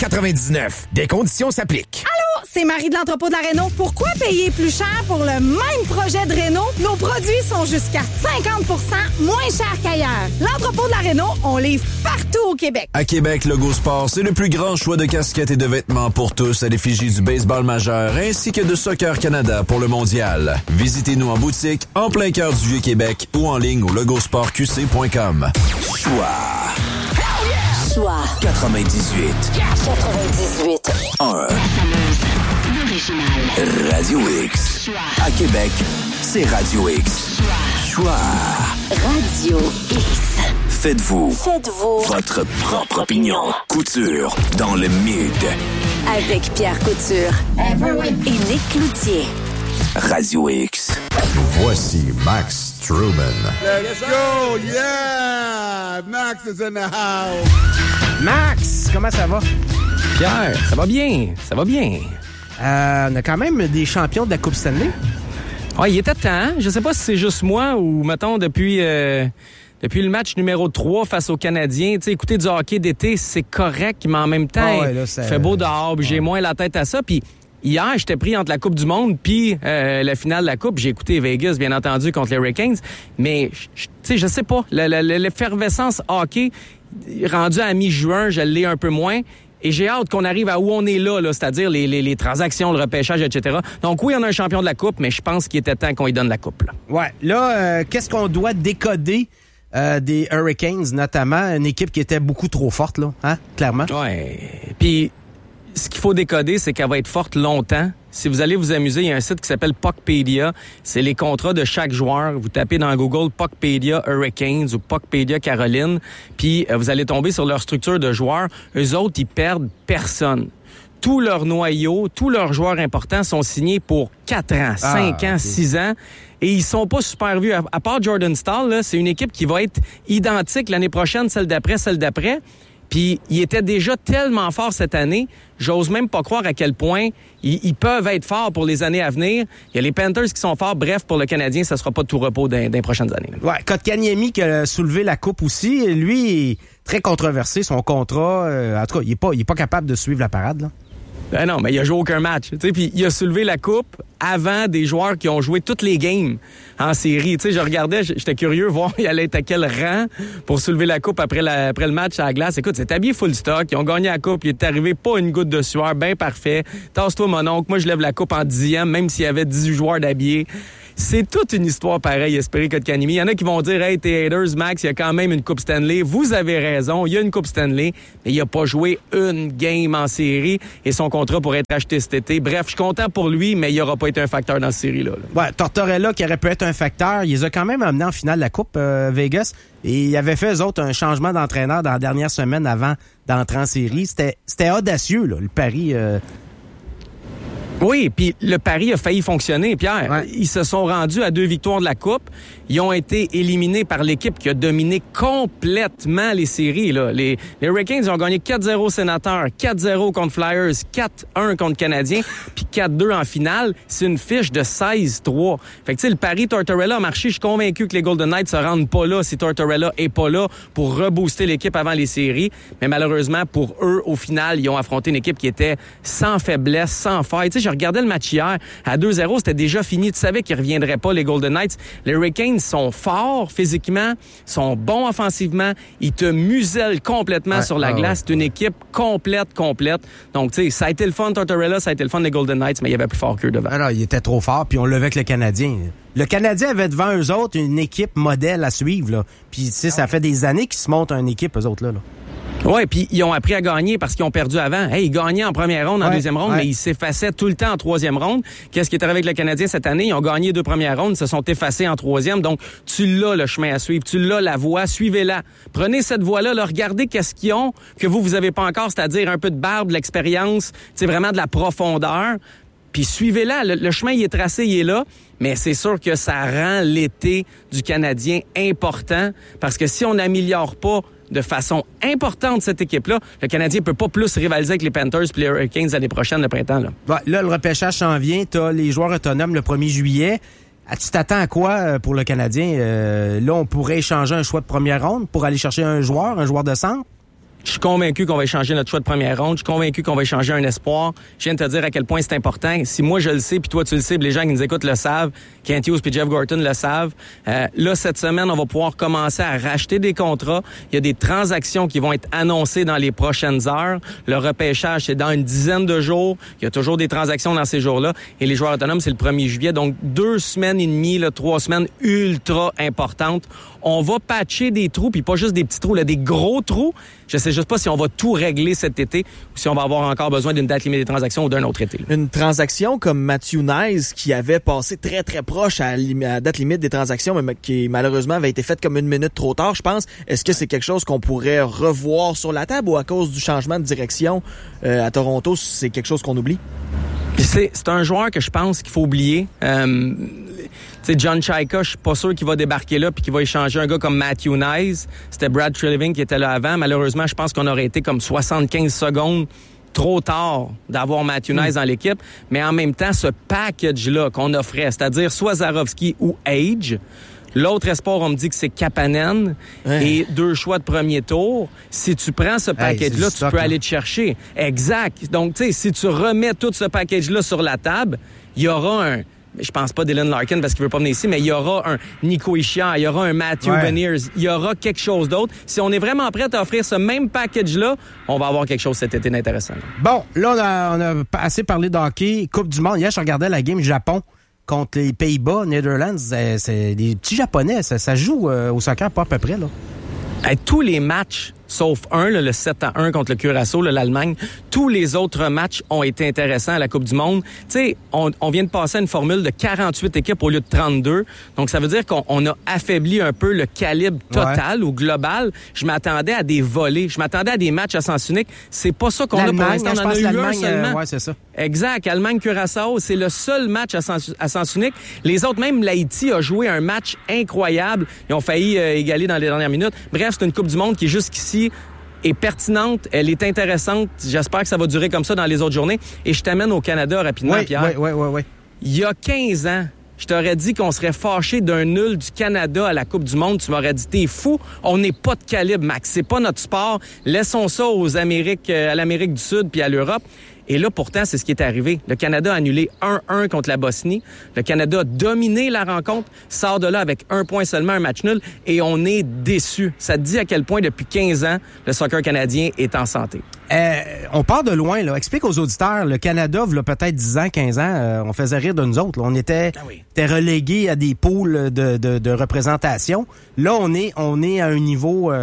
99. Des conditions s'appliquent. Allô, c'est Marie de l'entrepôt de la Réno. Pourquoi payer plus cher pour le même projet de Réno? Nos produits sont jusqu'à 50% moins chers qu'ailleurs. L'entrepôt de la Réno, on livre partout au Québec. À Québec, Logo Sport, c'est le plus grand choix de casquettes et de vêtements pour tous à l'effigie du baseball majeur ainsi que de Soccer Canada pour le mondial. Visitez-nous en boutique, en plein cœur du Vieux-Québec ou en ligne au logosportqc.com. Choix 98. 1. Radio X. À Québec, c'est Radio X. Choix. Radio X. Faites-vous votre propre opinion. Couture dans le mid. Avec Pierre Couture et Nick Cloutier. Radio X. Voici Max Truman. Let's go, yeah! Max is in the house. Max, comment ça va? Pierre, ça va bien. On a quand même des champions de la Coupe Stanley. Ouais, il était temps. Je sais pas si c'est juste moi ou, mettons, depuis le match numéro 3 face aux Canadiens, tu sais, écouter du hockey d'été, c'est correct, mais en même temps, il fait beau dehors, puis j'ai moins la tête à ça. Puis hier, j'étais pris entre la Coupe du Monde puis la finale de la Coupe. J'ai écouté Vegas, bien entendu, contre les Hurricanes. Mais, tu sais, je sais pas, l'effervescence hockey, rendue à mi-juin, je l'ai un peu moins. Et j'ai hâte qu'on arrive à où on est là, c'est-à-dire les transactions, le repêchage, etc. Donc oui, on a un champion de la Coupe, mais je pense qu'il était temps qu'on lui donne la Coupe. Là. Ouais. Là, qu'est-ce qu'on doit décoder des Hurricanes, notamment une équipe qui était beaucoup trop forte, là, hein, clairement? Ouais. Puis, ce qu'il faut décoder, c'est qu'elle va être forte longtemps. Si vous allez vous amuser, il y a un site qui s'appelle Puckpedia. C'est les contrats de chaque joueur. Vous tapez dans Google Puckpedia Hurricanes ou Puckpedia Caroline, puis vous allez tomber sur leur structure de joueurs. Eux autres, ils perdent personne. Tous leurs noyaux, tous leurs joueurs importants sont signés pour 4 ans, 5 ans, 6 ans. Et ils sont pas super vus. À part Jordan Staal, là, c'est une équipe qui va être identique l'année prochaine, celle d'après. Puis, ils étaient déjà tellement forts cette année, j'ose même pas croire à quel point ils peuvent être forts pour les années à venir. Il y a les Panthers qui sont forts. Bref, pour le Canadien, ça sera pas de tout repos dans les prochaines années. Ouais, Kotkaniemi qui a soulevé la coupe aussi. Lui, très controversé, son contrat. En tout cas, il est pas capable de suivre la parade, là. Ben non, mais il a joué aucun match. Puis il a soulevé la coupe avant des joueurs qui ont joué toutes les games en série. Tu sais, je regardais, j'étais curieux voir il allait être à quel rang pour soulever la coupe après le match à la glace. Écoute, c'est habillé full stock. Ils ont gagné la coupe. Il est arrivé pas une goutte de sueur. Ben parfait. Tasse-toi, mon oncle. Moi, je lève la coupe en 10e, même s'il y avait 18 joueurs d'habillés. C'est toute une histoire pareille, espérer Kotkaniemi. Il y en a qui vont dire « Hey, t'es haters, Max, il y a quand même une Coupe Stanley. » Vous avez raison, il y a une Coupe Stanley, mais il n'a pas joué une game en série et son contrat pourrait être acheté cet été. Bref, je suis content pour lui, mais il n'aura pas été un facteur dans cette série-là. Ouais, Tortorella, qui aurait pu être un facteur, il les a quand même amenés en finale de la Coupe Vegas. Et il avait fait, eux autres, un changement d'entraîneur dans la dernière semaine avant d'entrer en série. C'était audacieux, là, le pari... Oui, puis le pari a failli fonctionner, Pierre. Ouais. Ils se sont rendus à 2 victoires de la Coupe. Ils ont été éliminés par l'équipe qui a dominé complètement les séries. Là. Les Hurricanes ont gagné 4-0 Sénateurs, 4-0 contre Flyers, 4-1 contre Canadiens, puis 4-2 en finale. C'est une fiche de 16-3. Fait que tu sais, le pari Tortorella a marché. Je suis convaincu que les Golden Knights se rendent pas là si Tortorella est pas là pour rebooster l'équipe avant les séries. Mais malheureusement, pour eux, au final, ils ont affronté une équipe qui était sans faiblesse, sans faille. Tu sais, je regardais le match hier. À 2-0, c'était déjà fini. Tu savais qu'ils reviendraient pas, les Golden Knights. Les Hurricanes sont forts physiquement, sont bons offensivement. Ils te musellent complètement sur la glace. C'est une équipe complète. Donc, tu sais, ça a été le fun, Tortorella, ça a été le fun des Golden Knights, mais il y avait plus fort qu'eux devant. Alors, il était trop fort, puis on levait avec le Canadien. Le Canadien avait devant eux autres une équipe modèle à suivre, là. Puis, tu sais, ça fait des années qu'ils se montent une équipe, eux autres, là. Oui, puis ils ont appris à gagner parce qu'ils ont perdu avant. Hey, ils gagnaient en première ronde, en deuxième ronde, mais ils s'effaçaient tout le temps en troisième ronde. Qu'est-ce qui est arrivé avec le Canadien cette année? Ils ont gagné 2 premières rondes, ils se sont effacés en troisième. Donc, tu l'as le chemin à suivre, tu l'as la voie, suivez-la. Prenez cette voie-là, là, regardez qu'est-ce qu'ils ont que vous avez pas encore, c'est-à-dire un peu de barbe, de l'expérience, c'est vraiment de la profondeur. Puis suivez-la, le chemin il est tracé, il est là, mais c'est sûr que ça rend l'été du Canadien important parce que si on n'améliore pas de façon importante cette équipe-là, le Canadien peut pas plus rivaliser avec les Panthers puis les Hurricanes l'année prochaine, le printemps. Là, là le repêchage s'en vient, t'as les joueurs autonomes le 1er juillet. Tu t'attends à quoi pour le Canadien? Là, on pourrait échanger un choix de première ronde pour aller chercher un joueur de centre? Je suis convaincu qu'on va échanger notre choix de première ronde. Je suis convaincu qu'on va échanger un espoir. Je viens de te dire à quel point c'est important. Si moi, je le sais, puis toi, tu le sais, puis les gens qui nous écoutent le savent, Kent Hughes puis Jeff Gorton le savent, là, cette semaine, on va pouvoir commencer à racheter des contrats. Il y a des transactions qui vont être annoncées dans les prochaines heures. Le repêchage, c'est dans une dizaine de jours. Il y a toujours des transactions dans ces jours-là. Et les joueurs autonomes, c'est le 1er juillet. Donc, 2 semaines et demie, 3 semaines ultra importantes. On va patcher des trous, puis pas juste des petits trous, là, des gros trous. Je sais juste pas si on va tout régler cet été ou si on va avoir encore besoin d'une date limite des transactions ou d'un autre été. Une transaction comme Matthew Knies qui avait passé très, très proche à la date limite des transactions, mais qui malheureusement avait été faite comme 1 minute trop tard, je pense. Est-ce que c'est quelque chose qu'on pourrait revoir sur la table ou à cause du changement de direction à Toronto, c'est quelque chose qu'on oublie? Puis c'est un joueur que je pense qu'il faut oublier. Tu sais, John Chayka, je suis pas sûr qu'il va débarquer là puis qu'il va échanger un gars comme Matthew Knies. C'était Brad Treliving qui était là avant. Malheureusement, je pense qu'on aurait été comme 75 secondes trop tard d'avoir Matthew Knies dans l'équipe. Mais en même temps, ce package-là qu'on offrait, c'est-à-dire soit Zarovski ou Age, l'autre espoir, on me dit que c'est Kapanen et 2 choix de premier tour. Si tu prends ce package-là, tu peux aller te chercher. Exact. Donc, tu sais, si tu remets tout ce package-là sur la table, il y aura un... Je pense pas Dylan Larkin parce qu'il veut pas venir ici, mais il y aura un Nico Hischier, il y aura un Matthew Beniers, il y aura quelque chose d'autre. Si on est vraiment prêt à offrir ce même package-là, on va avoir quelque chose cet été d'intéressant. Bon, là, on a assez parlé de hockey. Coupe du monde. Hier, je regardais la game Japon contre les Pays-Bas, Netherlands. C'est des petits Japonais. Ça joue au soccer pas à peu près, là. Tous les matchs, sauf un, le 7-1 contre le Curaçao, l'Allemagne, tous les autres matchs ont été intéressants à la Coupe du Monde. Tu sais, on vient de passer à une formule de 48 équipes au lieu de 32. Donc, ça veut dire qu'on a affaibli un peu le calibre total ou global. Je m'attendais à des volées. Je m'attendais à des matchs à sens unique. C'est pas ça qu'on a pour l'instant. On en a eu un seulement. Ouais, c'est ça. Exact. Allemagne-Curaçao, c'est le seul match à sens unique. Les autres, même l'Haïti a joué un match incroyable. Ils ont failli égaler dans les dernières minutes. Bref, c'est une Coupe du Monde qui, jusqu'ici, est pertinente, elle est intéressante. J'espère que ça va durer comme ça dans les autres journées. Et je t'amène au Canada rapidement, Pierre. Oui. Il y a 15 ans, je t'aurais dit qu'on serait fâché d'un nul du Canada à la Coupe du Monde. Tu m'aurais dit, t'es fou, on n'est pas de calibre, Max. C'est pas notre sport. Laissons ça aux Amériques, à l'Amérique du Sud puis à l'Europe. Et là, pourtant, c'est ce qui est arrivé. Le Canada a annulé 1-1 contre la Bosnie. Le Canada a dominé la rencontre, sort de là avec 1 point seulement, un match nul, et on est déçus. Ça te dit à quel point, depuis 15 ans, le soccer canadien est en santé. On part de loin, là. Explique aux auditeurs, le Canada, il y a peut-être 10 ans, 15 ans, on faisait rire de nous autres. Là. On était relégués à des pôles de représentation. Là, on est à un niveau,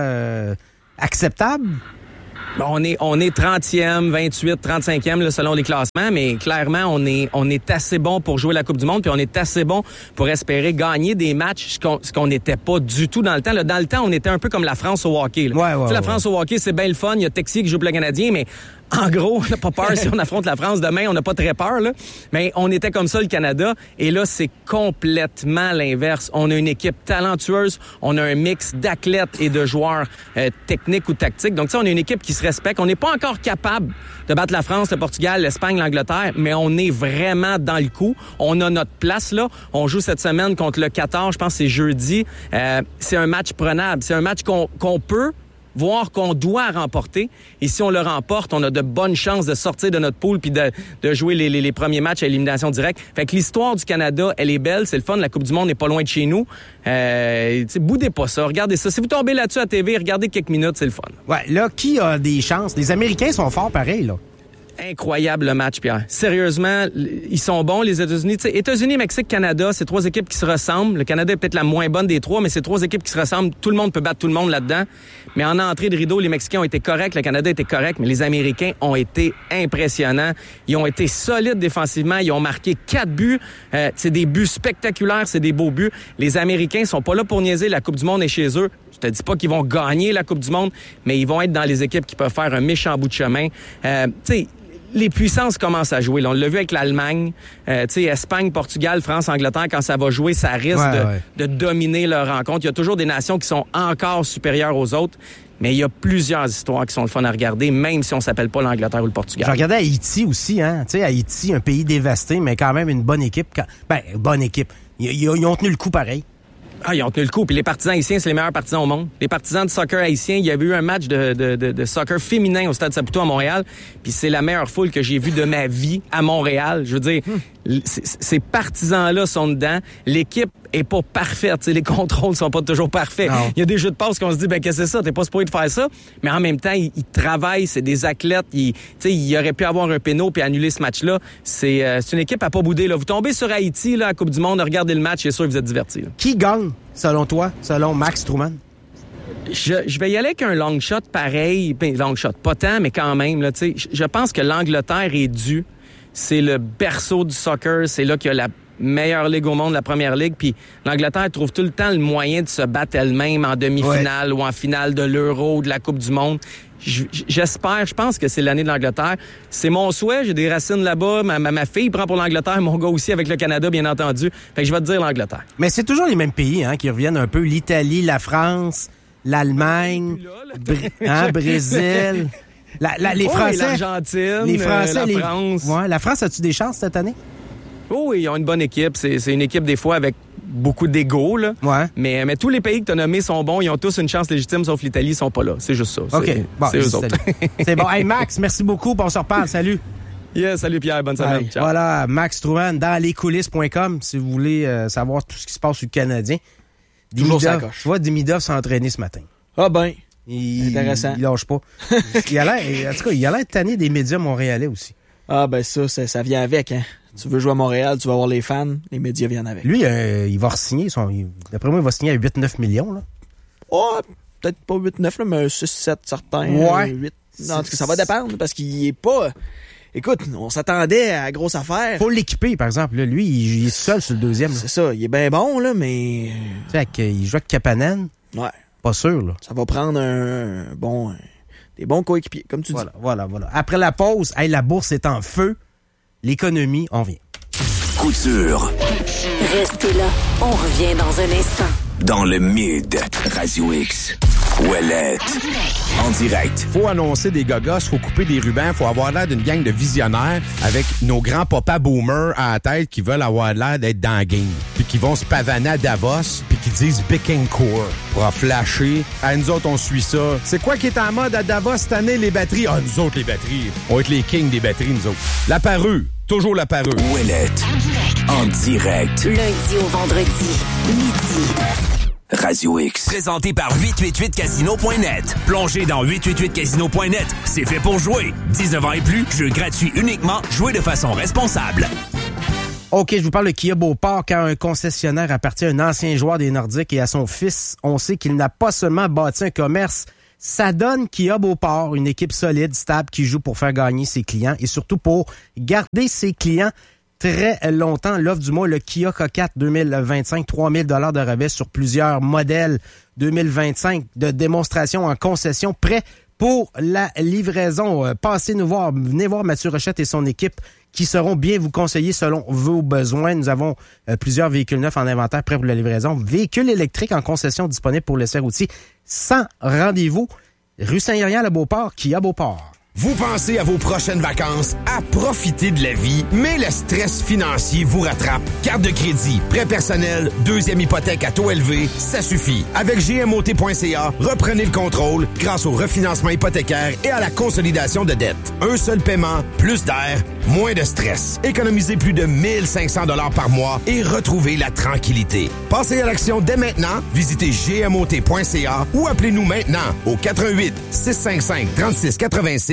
acceptable? On est 30e, 28, 35e là, selon les classements, mais clairement, on est assez bon pour jouer la Coupe du Monde, puis on est assez bon pour espérer gagner des matchs, ce qu'on n'était pas du tout dans le temps. Là, dans le temps, on était un peu comme la France au hockey. La France au hockey, c'est bien le fun. Il y a Texier qui joue pour le Canadien, mais en gros, on n'a pas peur si on affronte la France demain. On n'a pas très peur, là. Mais on était comme ça, le Canada. Et là, c'est complètement l'inverse. On a une équipe talentueuse. On a un mix d'athlètes et de joueurs techniques ou tactiques. Donc, ça, on a une équipe qui se respecte. On n'est pas encore capable de battre la France, le Portugal, l'Espagne, l'Angleterre, mais on est vraiment dans le coup. On a notre place, là. On joue cette semaine contre le Qatar. Je pense que c'est jeudi. C'est un match prenable. C'est un match qu'on peut voire qu'on doit remporter. Et si on le remporte, on a de bonnes chances de sortir de notre poule puis de jouer les premiers matchs à élimination directe. Fait que l'histoire du Canada, elle est belle, c'est le fun. La Coupe du Monde n'est pas loin de chez nous. Boudez pas ça, regardez ça. Si vous tombez là-dessus à TV, regardez quelques minutes, c'est le fun. Ouais, là, qui a des chances? Les Américains sont forts pareil, là. Incroyable le match, Pierre. Sérieusement, ils sont bons, les États-Unis. États-Unis, Mexique, Canada, c'est 3 équipes qui se ressemblent. Le Canada est peut-être la moins bonne des 3, mais c'est 3 équipes qui se ressemblent. Tout le monde peut battre tout le monde là-dedans. Mais en entrée de rideau, les Mexicains ont été corrects, le Canada était correct, mais les Américains ont été impressionnants. Ils ont été solides défensivement. Ils ont marqué 4 buts. C'est des buts spectaculaires, c'est des beaux buts. Les Américains sont pas là pour niaiser. La Coupe du Monde est chez eux. Je te dis pas qu'ils vont gagner la Coupe du Monde, mais ils vont être dans les équipes qui peuvent faire un méchant bout de chemin. Les puissances commencent à jouer. Là, on l'a vu avec l'Allemagne, Espagne, Portugal, France, Angleterre. Quand ça va jouer, ça risque de dominer leur rencontre. Il y a toujours des nations qui sont encore supérieures aux autres. Mais il y a plusieurs histoires qui sont le fun à regarder, même si on s'appelle pas l'Angleterre ou le Portugal. Je regardais Haïti aussi, hein. Tu sais, Haïti, un pays dévasté, mais quand même une bonne équipe. Bonne équipe. Ils ont tenu le coup pareil. Ils ont tenu le coup. Puis les partisans haïtiens, c'est les meilleurs partisans au monde. Les partisans de soccer haïtiens, il y avait eu un match de soccer féminin au Stade Saputo à Montréal. Puis c'est la meilleure foule que j'ai vue de ma vie à Montréal. Je veux dire, ces partisans-là sont dedans. L'équipe est pas parfaite. T'sais, les contrôles sont pas toujours parfaits. Non. Il y a des jeux de passe qu'on se dit, qu'est-ce que c'est ça? T'es pas supposé de faire ça. Mais en même temps, ils travaillent. C'est des athlètes. Il aurait pu avoir un péno puis annuler ce match-là. C'est une équipe à pas bouder. Là. Vous tombez sur Haïti, là, à la Coupe du Monde, regardez le match, c'est sûr que vous êtes divertis. Là. Qui gagne, selon toi, selon Max Truman? Je vais y aller avec un long shot pareil. Long shot, pas tant, mais quand même. Là, je pense que l'Angleterre est due. C'est le berceau du soccer. C'est là qu'il y a la meilleure ligue au monde, la première ligue. Puis l'Angleterre trouve tout le temps le moyen de se battre elle-même en demi-finale ou en finale de l'Euro, de la Coupe du Monde. J'espère, je pense que c'est l'année de l'Angleterre. C'est mon souhait, j'ai des racines là-bas. Ma fille prend pour l'Angleterre, mon gars aussi avec le Canada, bien entendu. Fait que je vais te dire l'Angleterre. Mais c'est toujours les mêmes pays qui reviennent un peu. L'Italie, la France, l'Allemagne, Brésil. Les Français, l'Argentine, les Français, la France. Ouais, la France, as-tu des chances cette année? Oh oui, ils ont une bonne équipe. C'est une équipe, des fois, avec beaucoup d'ego, là. Ouais. Mais tous les pays que tu as nommés sont bons. Ils ont tous une chance légitime, sauf l'Italie, ils sont pas là. C'est juste ça. OK. Bon, c'est eux autres. C'est bon. Hey, Max, merci beaucoup. On se reparle. Salut. Yeah, salut Pierre. Bonne semaine. Ciao. Voilà, Max Truman dans lescoulisses.com si vous voulez savoir tout ce qui se passe sur le Canadien. Toujours ça coche. Tu vois, Demidov s'est entraîné ce matin. Ah ben. Intéressant. Il lâche pas. Il a l'air tanné des médias montréalais aussi. Ah ben ça vient avec, hein. Tu veux jouer à Montréal, tu vas avoir les fans, les médias viennent avec. Lui, il va re-signer. D'après moi, il va signer à 8-9 millions. Là. Oh, peut-être pas 8-9, là, mais 6-7 certains. Ouais. 8. Non, en tout cas, ça va dépendre parce qu'il est pas... Écoute, on s'attendait à grosse affaire. Faut l'équiper, par exemple. Là, lui, il est seul sur le deuxième. Là. C'est ça, il est bien bon, là, mais... Tu sais, il joue avec Kapanen. Ouais. Pas sûr, là. Ça va prendre des bons coéquipiers, comme tu dis. Voilà. Après la pause, la bourse est en feu. L'économie, on vient. Couture. Restez là, on revient dans un instant. Dans le Mid, Radio X. Ouellette. En direct. Faut annoncer des gogos, faut couper des rubans, faut avoir l'air d'une gang de visionnaires avec nos grands papas boomers à la tête qui veulent avoir l'air d'être dans la game. Puis qui vont se pavaner à Davos, puis qui disent Bécancour pour en flasher. Nous autres, on suit ça. C'est quoi qui est en mode à Davos cette année, les batteries? Nous autres, les batteries. On va être les kings des batteries, nous autres. La parure. Toujours la parure. Ouellette. En direct. Lundi au vendredi, midi. Radio X. Présenté par 888casino.net. Plongez dans 888casino.net. C'est fait pour jouer. 19 ans et plus, jeu gratuit uniquement. Jouez de façon responsable. OK, je vous parle de Kia Beauport. Quand un concessionnaire appartient à un ancien joueur des Nordiques et à son fils, on sait qu'il n'a pas seulement bâti un commerce. Ça donne Kia Beauport, une équipe solide, stable, qui joue pour faire gagner ses clients et surtout pour garder ses clients très longtemps. L'offre du mois, le Kia K4 2025, 3 000 $ de rabais sur plusieurs modèles 2025 de démonstration en concession, prêt pour la livraison. Passez nous voir, venez voir Mathieu Rochette et son équipe qui sauront bien vous conseiller selon vos besoins. Nous avons plusieurs véhicules neufs en inventaire prêts pour la livraison. Véhicules électriques en concession disponibles pour l'essai routier sans rendez-vous. Rue Saint-Yrian, à Beauport, Kia Beauport. Vous pensez à vos prochaines vacances, à profiter de la vie, mais le stress financier vous rattrape. Carte de crédit, prêt personnel, deuxième hypothèque à taux élevé, ça suffit. Avec GMOT.ca, reprenez le contrôle grâce au refinancement hypothécaire et à la consolidation de dettes. Un seul paiement, plus d'air, moins de stress. Économisez plus de 1500 $ par mois et retrouvez la tranquillité. Passez à l'action dès maintenant. Visitez GMOT.ca ou appelez-nous maintenant au 88 655 36 86